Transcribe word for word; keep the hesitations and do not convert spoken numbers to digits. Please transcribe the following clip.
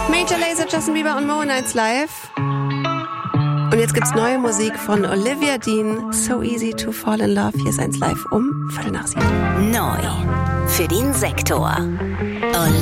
Major Lazer, Justin Bieber und Mo Nights Live. Und jetzt gibt's neue Musik von Olivia Dean. So Easy to Fall in Love. Hier ist eins live um Viertel nach sieben. Neu für den Sektor.